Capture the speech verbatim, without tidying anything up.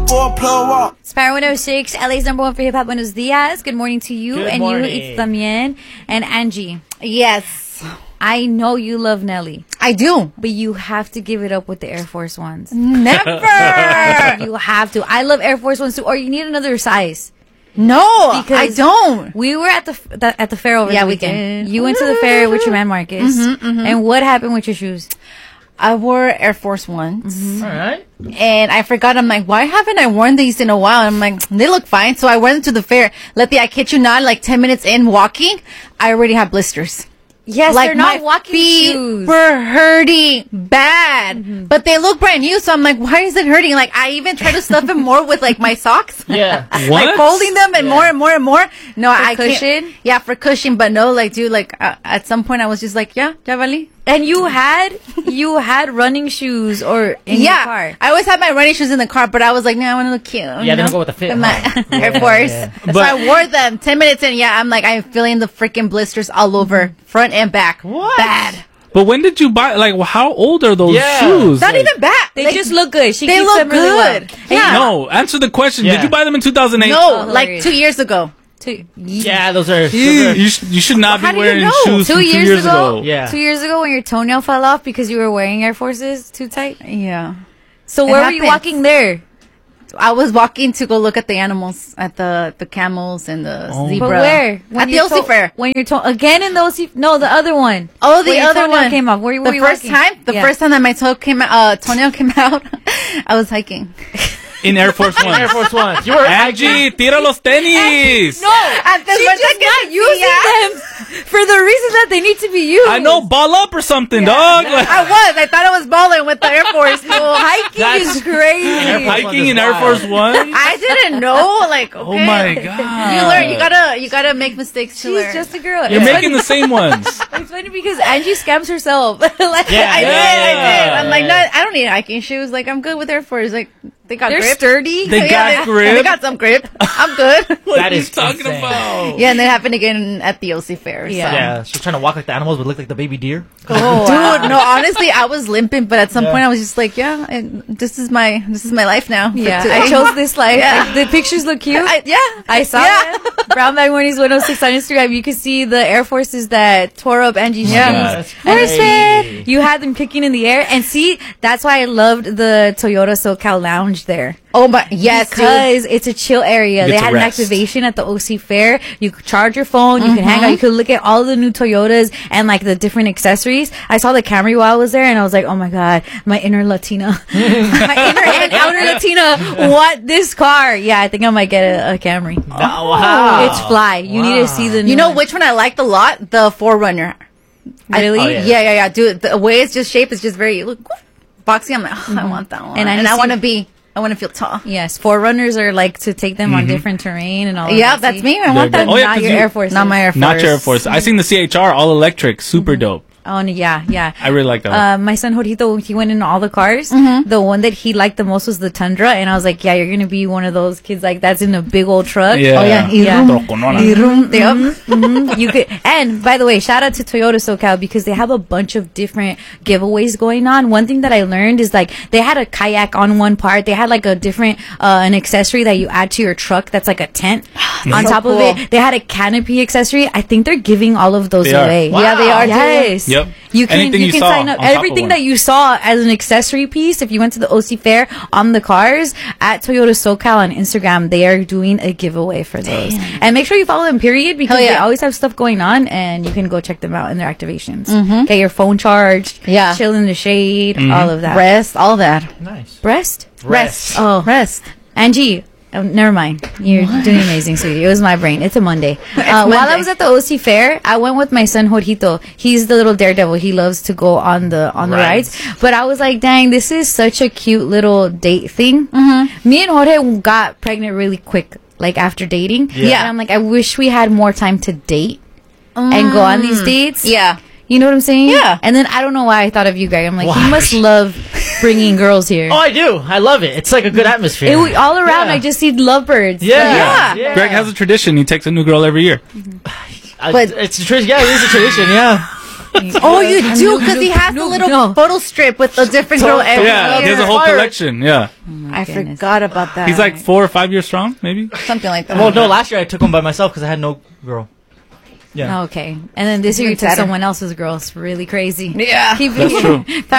for a plug walk. Spire one oh six, L A's number one for hip hop. Buenos dias. Good morning to you. Good and morning. you, it's Tamien. And Angie, Yes, I know you love Nelly, I do. but you have to give it up with the Air Force Ones. Never. You have to. I love Air Force Ones too. Or you need another size. No, Because I don't. We were at the, f- the at the fair over Yeah, the we weekend. did. You went to the fair with your man Marcus. And what happened with your shoes? I wore Air Force Ones, All right. and I forgot. I'm like, why haven't I worn these in a while? I'm like, they look fine. So I wore them to the fair. Let the I kid you not, like ten minutes in walking, I already have blisters. Yes, Like they're not my walking feet shoes. were hurting bad, but they look brand new. So I'm like, why is it hurting? Like I even try to stuff them more with like my socks. Yeah. What? Like folding them and more and more and more. No, I cushion? can't. Yeah, for cushion. But no, like, dude, like uh, at some point I was just like, yeah, ya valí. And you had you had running shoes or in Yeah, your car. I always had my running shoes in the car, but I was like, no, I want to look cute. Yeah, you they know? don't go with the fit, With my huh? Air Yeah, Force. yeah. So But- I wore them. Ten minutes in, yeah, I'm like, I'm feeling the freaking blisters all over, front and back. What? Bad. But when did you buy? Like, how old are those Yeah. shoes? Not Like- even bad. They Like, just look good. She they keeps look them really well. good. Yeah. No, answer the question. Yeah. Did you buy them in two thousand eight? No, Oh, like hilarious. two years ago. Two, Yeah, those are. those are- You, sh- you should not How be do you wearing know? shoes two from years, two years ago, ago. Yeah. two years ago when your toenail fell off because you were wearing Air Forces too tight. Yeah. So It where were you happens. walking there? I was walking to go look at the animals, at the, the camels and the Oh. zebra. But where? At the your O C Fair. When you're to- again in the O C. No, the other one. Oh, the Where your other toenail one came off. Where, where the you first walking? time, the Yeah. first time that my toe came out, uh, toenail came out, I was hiking. In Air Force Air One. Force Ones. You were Angie, tira los tenis. No, Antes she's verdad just que not sí, using yeah. them for the reason that they need to be used. I know, ball up or something, dog. Like, I was. I thought I was balling with the Air Force. No, hiking That's- is crazy. Air Force hiking Ones in is Air wild. Force One. I didn't know. Like, okay. Oh my god. You learn. You gotta. You gotta make mistakes to She's learn. just a girl. You're It's making the same ones. funny, it's funny because Angie scams herself. like, Yeah, I yeah, did. I yeah. did. I'm like, no, I don't need hiking shoes. Like, I'm good with Air Force. Like, they got they're grip. sturdy. They Yeah, got they, grip. They got some grip. I'm good. What That are you is talking insane. about? Yeah, and it happened again at the O C Fair. Yeah. So. Yeah, she's trying to walk like the animals, but look like the baby deer. Oh, dude, no, honestly, I was limping, but at some Yeah. point I was just like, yeah, and this is my this is my life now. for Yeah, today. I chose this life. Yeah. Like, the pictures look cute. I, yeah, I saw yeah. them. Brown Bag Mornings one oh six on Instagram. You can see the Air Forces that tore up Angie's Yeah. shoes. That's And crazy. you had them kicking in the air. And see, that's why I loved the Toyota SoCal Lounge there. Oh my, yes, dude. Because it's a chill area. You They get to had an rest. activation at the O C Fair. You could charge your phone. You can hang Mm-hmm. out. You could look at all the new Toyotas and like the different accessories. I saw the Camry while I was there, and I was like, "Oh my god, my inner Latina, my inner and outer Latina want this car." Yeah, I think I might get a, a Camry. Oh, wow. It's fly. You need to see the. New You know one. which one I liked a lot? The Forerunner. I- Really? Oh, yeah. yeah. yeah, yeah, Dude, the way it's just shaped is just very look boxy. I'm like, oh, I want that one, And and I I, see- want to be, I want to feel tall. Yes, Forerunners are like to take them on different terrain and all. Yeah, of that. that's See? me. I want They're that. good. Oh, yeah, not 'cause your you- Air Force. Not my Air Force. Not your Air Force. I seen the C H R all electric, super dope. Oh and yeah, yeah. I really like that. one. Uh, my son Jorito, he went in all the cars. The one that he liked the most was the Tundra, and I was like, "Yeah, you're gonna be one of those kids like that's in a big old truck." Yeah. Oh yeah, Yeah. Troconona. Irum. Yep. Mhm. You could, and by the way, shout out to Toyota SoCal because they have a bunch of different giveaways going on. One thing that I learned is like they had a kayak on one part. They had like a different uh, an accessory that you add to your truck that's like a tent on So top of cool. it. They had a canopy accessory. I think they're giving all of those They are. away. Wow. Yeah, they are. Yes. Yep. You can Anything you you can saw sign up on top of everything one. that you saw as an accessory piece. If you went to the O C Fair on the cars at Toyota SoCal on Instagram, they are doing a giveaway for those. And make sure you follow them. Period, because Hell yeah. they always have stuff going on, and you can go check them out in their activations. Get your phone charged. Yeah. Chill in the shade. Mm-hmm. All of that. Rest, all that. Nice. Breast. Rest. Oh, Rest. Angie. Oh, never mind. You're doing amazing, sweetie. It was my brain. It's a Monday. Uh, while I Monday. was at the O C Fair, I went with my son Jorito. He's the little daredevil. He loves to go on the on the Rides. rides. But I was like, dang, this is such a cute little date thing. Mm-hmm. Me and Jorge got pregnant really quick, like after dating. Yeah. And I'm like, I wish we had more time to date and go on these dates. Yeah. You know what I'm saying? Yeah. And then I don't know why I thought of you, Greg. I'm like, Why? he must love bringing girls here. Oh, I do. I love it. It's like a good atmosphere. It, all around, Yeah. I just see lovebirds. Yeah. Yeah. Greg has a tradition. He takes a new girl every year. I, But- it's a tradition. Yeah, it is a tradition. Yeah. Oh, you do, because he has a little no. photo strip with a different girl every Yeah, he year. has a whole collection. Yeah, I forgot about that. he's like four or five years strong, maybe. something like that. Well, no, last year I took one by myself because I had no girl. Yeah. Okay. And then this year you Even took better. someone else's girl. It's really crazy. Yeah. Keep That's it- true.